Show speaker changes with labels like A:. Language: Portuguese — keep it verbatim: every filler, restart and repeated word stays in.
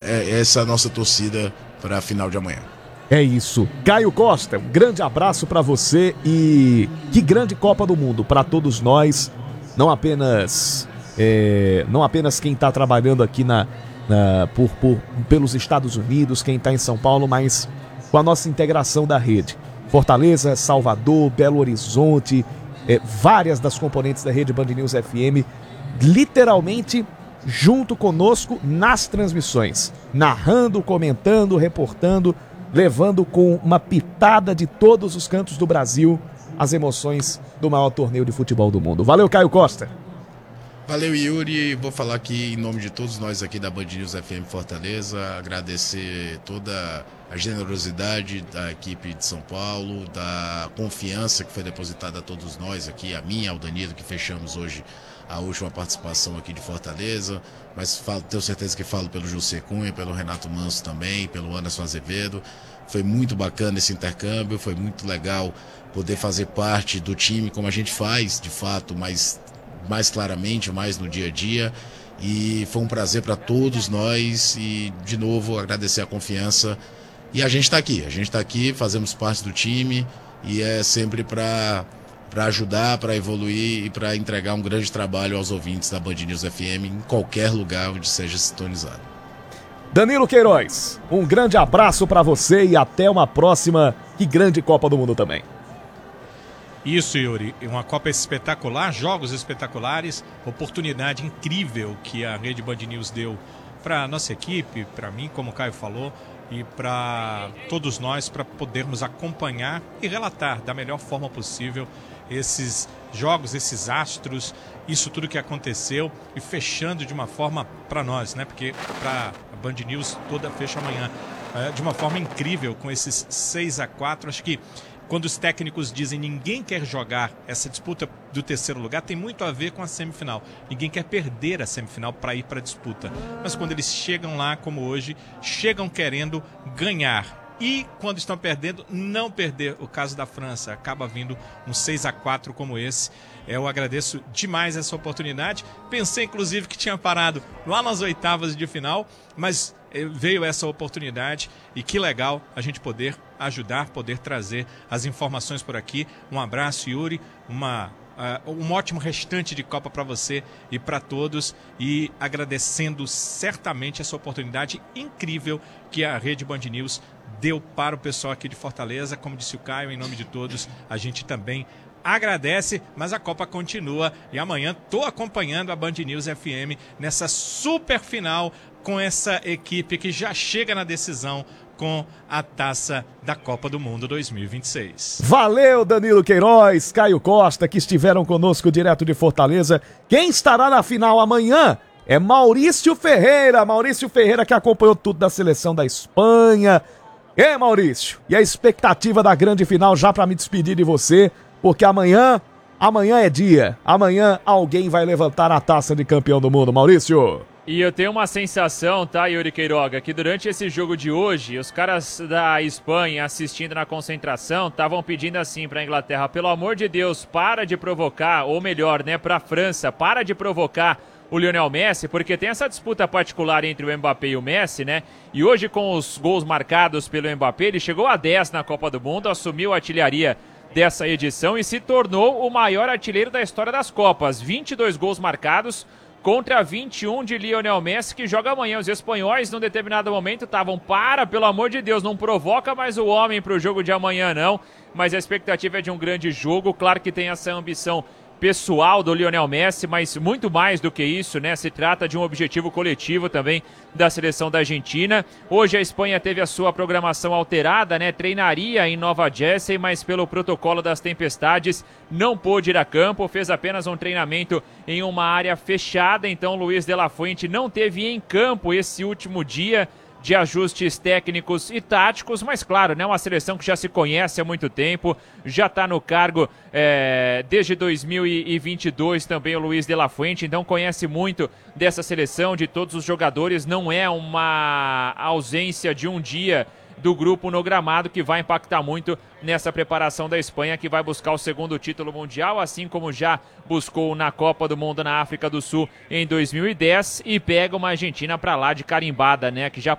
A: é essa a nossa torcida para a final de amanhã.
B: É isso. Caio Costa, um grande abraço para você e que grande Copa do Mundo para todos nós, não apenas é, não apenas quem está trabalhando aqui na, na por, por, pelos Estados Unidos, quem está em São Paulo, mas com a nossa integração da rede. Fortaleza, Salvador, Belo Horizonte, é, várias das componentes da rede Band News F M, literalmente junto conosco nas transmissões, narrando, comentando, reportando, levando com uma pitada de todos os cantos do Brasil as emoções do maior torneio de futebol do mundo. Valeu, Caio Costa.
A: Valeu, Yuri. Vou falar aqui em nome de todos nós aqui da Band News F M Fortaleza, agradecer toda a generosidade da equipe de São Paulo, da confiança que foi depositada a todos nós aqui, a mim, ao Danilo, que fechamos hoje a última participação aqui de Fortaleza, mas falo, tenho certeza que falo pelo José Cunha, pelo Renato Manso também, pelo Anderson Azevedo. Foi muito bacana esse intercâmbio, foi muito legal poder fazer parte do time como a gente faz, de fato, mais, mais claramente, mais no dia a dia. E foi um prazer para todos nós e, de novo, agradecer a confiança. E a gente está aqui, a gente está aqui, fazemos parte do time e é sempre para para ajudar, para evoluir e para entregar um grande trabalho aos ouvintes da Band News F M em qualquer lugar onde seja sintonizado.
B: Danilo Queiroz, um grande abraço para você e até uma próxima e grande Copa do Mundo também.
C: Isso, Yuri, uma Copa espetacular, jogos espetaculares, oportunidade incrível que a Rede Band News deu para a nossa equipe, para mim, como o Caio falou, e para todos nós, para podermos acompanhar e relatar da melhor forma possível esses jogos, esses astros, isso tudo que aconteceu e fechando de uma forma para nós, né? Porque para a Band News toda fecha amanhã, é, de uma forma incrível com esses seis a quatro. Acho que quando os técnicos dizem ninguém quer jogar essa disputa do terceiro lugar, tem muito a ver com a semifinal. Ninguém quer perder a semifinal para ir para a disputa. Mas quando eles chegam lá, como hoje, chegam querendo ganhar. E quando estão perdendo, não perder. O caso da França, acaba vindo um seis a quatro como esse. Eu agradeço demais essa oportunidade. Pensei, inclusive, que tinha parado lá nas oitavas de final, mas veio essa oportunidade e que legal a gente poder ajudar, poder trazer as informações por aqui. Um abraço, Yuri, uma, uh, um ótimo restante de Copa para você e para todos, e agradecendo certamente essa oportunidade incrível que a Rede Band News deu para o pessoal aqui de Fortaleza. Como disse o Caio, em nome de todos, a gente também agradece, mas a Copa continua e amanhã estou acompanhando a Band News F M nessa super final com essa equipe que já chega na decisão com a taça da Copa do Mundo dois mil e vinte e seis.
B: Valeu, Danilo Queiroz, Caio Costa, que estiveram conosco direto de Fortaleza. Quem estará na final amanhã é Maurício Ferreira. Maurício Ferreira, que acompanhou tudo da seleção da Espanha. É, Maurício, e a expectativa da grande final, já para me despedir de você, porque amanhã, amanhã é dia. Amanhã alguém vai levantar a taça de campeão do mundo, Maurício.
D: E eu tenho uma sensação, tá, Yuri Queiroga, que durante esse jogo de hoje, os caras da Espanha assistindo na concentração estavam pedindo assim pra Inglaterra: pelo amor de Deus, para de provocar, ou melhor, né, pra França, para de provocar o Lionel Messi, porque tem essa disputa particular entre o Mbappé e o Messi, né? E hoje, com os gols marcados pelo Mbappé, ele chegou a dez na Copa do Mundo, assumiu a artilharia dessa edição e se tornou o maior artilheiro da história das Copas. vinte e dois gols marcados contra vinte e um de Lionel Messi, que joga amanhã. Os espanhóis, num determinado momento, estavam: para, pelo amor de Deus, não provoca mais o homem para o jogo de amanhã, não. Mas a expectativa é de um grande jogo. Claro que tem essa ambição pessoal do Lionel Messi, mas muito mais do que isso, né? Se trata de um objetivo coletivo também da seleção da Argentina. Hoje a Espanha teve a sua programação alterada, né? Treinaria em Nova Jersey, mas pelo protocolo das tempestades não pôde ir a campo, fez apenas um treinamento em uma área fechada. Então Luiz de la Fuente não teve em campo esse último dia de ajustes técnicos e táticos, mas claro, né, uma seleção que já se conhece há muito tempo, já está no cargo é, desde dois mil e vinte e dois também o Luiz de la Fuente, então conhece muito dessa seleção, de todos os jogadores. Não é uma ausência de um dia do grupo no gramado que vai impactar muito nessa preparação da Espanha, que vai buscar o segundo título mundial, assim como já buscou na Copa do Mundo na África do Sul em dois mil e dez, e pega uma Argentina para lá de carimbada, né, que já